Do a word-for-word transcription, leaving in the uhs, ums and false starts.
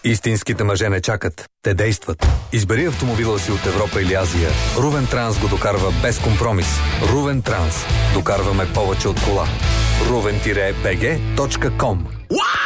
Истинските мъже не чакат. Те действат. Избери автомобила си от Европа или Азия. Рувен Транс го докарва без компромис. Рувен Транс. Докарваме повече от кола. рувен бг точка ком